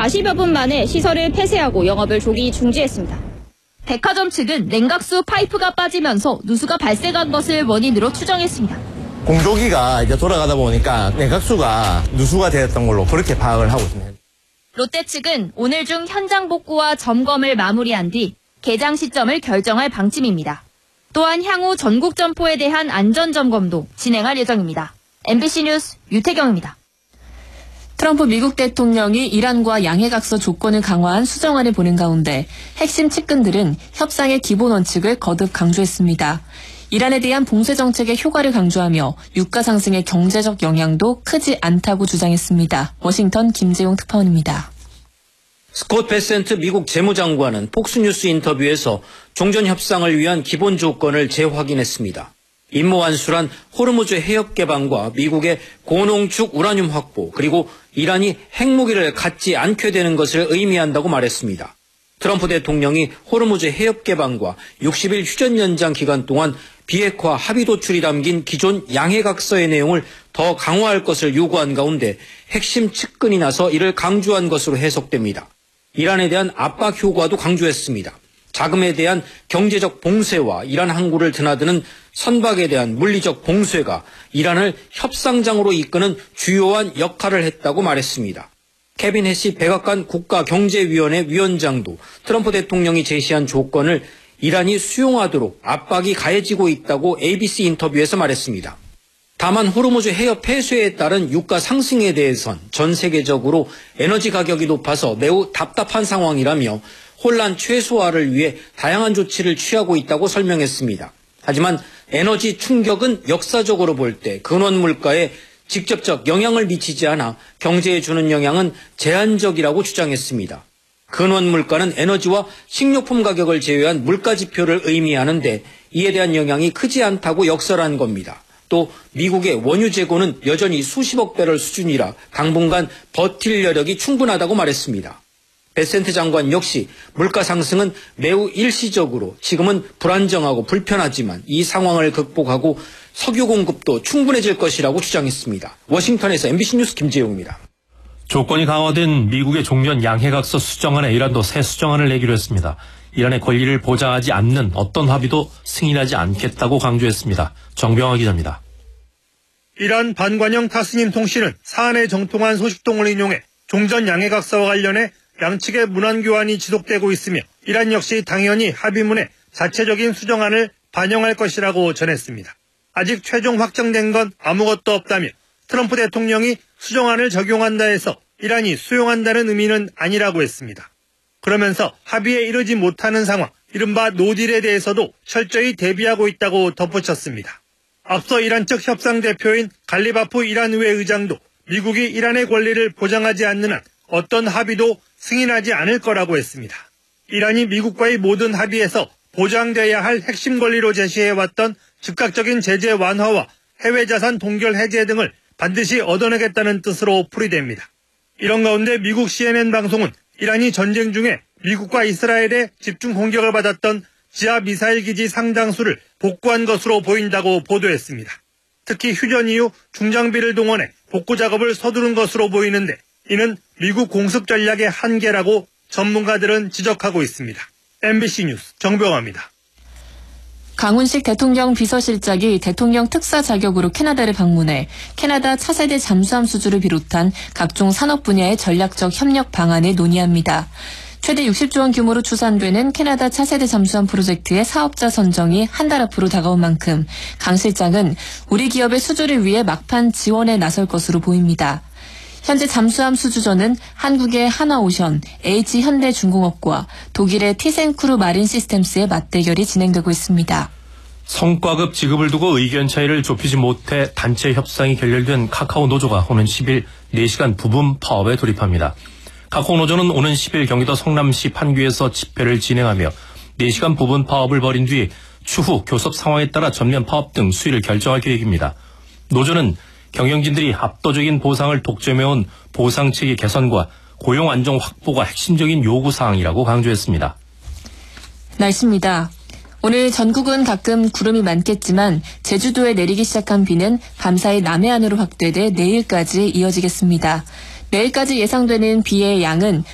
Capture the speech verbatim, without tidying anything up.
사십여 분 만에 시설을 폐쇄하고 영업을 조기 중지했습니다. 백화점 측은 냉각수 파이프가 빠지면서 누수가 발생한 것을 원인으로 추정했습니다. 공조기가 이제 돌아가다 보니까 냉각수가 누수가 되었던 걸로 그렇게 파악을 하고 있습니다. 롯데 측은 오늘 중 현장 복구와 점검을 마무리한 뒤 개장 시점을 결정할 방침입니다. 또한 향후 전국 점포에 대한 안전점검도 진행할 예정입니다. 엠비씨 뉴스 유태경입니다. 트럼프 미국 대통령이 이란과 양해각서 조건을 강화한 수정안을 보낸 가운데 핵심 측근들은 협상의 기본 원칙을 거듭 강조했습니다. 이란에 대한 봉쇄 정책의 효과를 강조하며 유가 상승의 경제적 영향도 크지 않다고 주장했습니다. 워싱턴 김재용 특파원입니다. 스콧 베센트 미국 재무장관은 폭스뉴스 인터뷰에서 종전 협상을 위한 기본 조건을 재확인했습니다. 임무완수란 호르무즈 해협 개방과 미국의 고농축 우라늄 확보 그리고 이란이 핵무기를 갖지 않게 되는 것을 의미한다고 말했습니다. 트럼프 대통령이 호르무즈 해협 개방과 육십 일 휴전 연장 기간 동안 비핵화 합의 도출이 담긴 기존 양해각서의 내용을 더 강화할 것을 요구한 가운데 핵심 측근이 나서 이를 강조한 것으로 해석됩니다. 이란에 대한 압박 효과도 강조했습니다. 자금에 대한 경제적 봉쇄와 이란 항구를 드나드는 선박에 대한 물리적 봉쇄가 이란을 협상장으로 이끄는 주요한 역할을 했다고 말했습니다. 케빈 해시 백악관 국가경제위원회 위원장도 트럼프 대통령이 제시한 조건을 이란이 수용하도록 압박이 가해지고 있다고 에이비씨 인터뷰에서 말했습니다. 다만 호르무즈 해협 폐쇄에 따른 유가 상승에 대해선 전 세계적으로 에너지 가격이 높아서 매우 답답한 상황이라며 혼란 최소화를 위해 다양한 조치를 취하고 있다고 설명했습니다. 하지만 에너지 충격은 역사적으로 볼 때 근원 물가에 직접적 영향을 미치지 않아 경제에 주는 영향은 제한적이라고 주장했습니다. 근원 물가는 에너지와 식료품 가격을 제외한 물가 지표를 의미하는데 이에 대한 영향이 크지 않다고 역설한 겁니다. 또 미국의 원유 재고는 여전히 수십억 배럴 수준이라 당분간 버틸 여력이 충분하다고 말했습니다. 베센트 장관 역시 물가 상승은 매우 일시적으로 지금은 불안정하고 불편하지만 이 상황을 극복하고 석유 공급도 충분해질 것이라고 주장했습니다. 워싱턴에서 엠비씨 뉴스 김재용입니다. 조건이 강화된 미국의 종전 양해각서 수정안에 이란도 새 수정안을 내기로 했습니다. 이란의 권리를 보장하지 않는 어떤 합의도 승인하지 않겠다고 강조했습니다. 정병화 기자입니다. 이란 반관영 타스님 통신은 사안에 정통한 소식통을 인용해 종전 양해각서와 관련해 양측의 문안 교환이 지속되고 있으며 이란 역시 당연히 합의문에 자체적인 수정안을 반영할 것이라고 전했습니다. 아직 최종 확정된 건 아무것도 없다며 트럼프 대통령이 수정안을 적용한다 해서 이란이 수용한다는 의미는 아니라고 했습니다. 그러면서 합의에 이르지 못하는 상황, 이른바 노딜에 대해서도 철저히 대비하고 있다고 덧붙였습니다. 앞서 이란 측 협상 대표인 갈리바프 이란 의회 의장도 미국이 이란의 권리를 보장하지 않는 한 어떤 합의도 승인하지 않을 거라고 했습니다. 이란이 미국과의 모든 합의에서 보장돼야 할 핵심 권리로 제시해왔던 즉각적인 제재 완화와 해외 자산 동결 해제 등을 반드시 얻어내겠다는 뜻으로 풀이됩니다. 이런 가운데 미국 씨엔엔 방송은 이란이 전쟁 중에 미국과 이스라엘의 집중 공격을 받았던 지하 미사일 기지 상당수를 복구한 것으로 보인다고 보도했습니다. 특히 휴전 이후 중장비를 동원해 복구 작업을 서두른 것으로 보이는데 이는 미국 공습 전략의 한계라고 전문가들은 지적하고 있습니다. 엠비씨 뉴스 정병화입니다. 강훈식 대통령 비서실장이 대통령 특사 자격으로 캐나다를 방문해 캐나다 차세대 잠수함 수주를 비롯한 각종 산업 분야의 전략적 협력 방안을 논의합니다. 최대 육십조 원 규모로 추산되는 캐나다 차세대 잠수함 프로젝트의 사업자 선정이 한 달 앞으로 다가온 만큼 강 실장은 우리 기업의 수주를 위해 막판 지원에 나설 것으로 보입니다. 현재 잠수함 수주전은 한국의 하나오션, H현대중공업과 독일의 티센크루 마린 시스템스의 맞대결이 진행되고 있습니다. 성과급 지급을 두고 의견 차이를 좁히지 못해 단체 협상이 결렬된 카카오 노조가 오는 십일 네 시간 부분 파업에 돌입합니다. 카카오 노조는 오는 십일 경기도 성남시 판교에서 집회를 진행하며 네 시간 부분 파업을 벌인 뒤 추후 교섭 상황에 따라 전면 파업 등 수위를 결정할 계획입니다. 노조는 경영진들이 압도적인 보상을 독점해온 보상체계 개선과 고용 안정 확보가 핵심적인 요구사항이라고 강조했습니다. 날씨입니다. 오늘 전국은 가끔 구름이 많겠지만 제주도에 내리기 시작한 비는 밤사이 남해안으로 확대돼 내일까지 이어지겠습니다. 내일까지 예상되는 비의 양은